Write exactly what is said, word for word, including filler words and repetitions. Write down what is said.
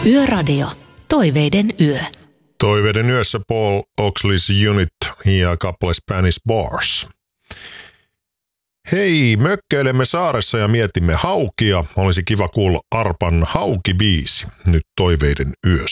Yöradio. Toiveiden yö. Toiveiden yössä Paul Oakley's Unit ja kappale Spanish Bars. Hei, mökkäilemme saaressa ja mietimme haukia. Olisi kiva kuulla Arpan haukibiisi nyt Toiveiden yössä.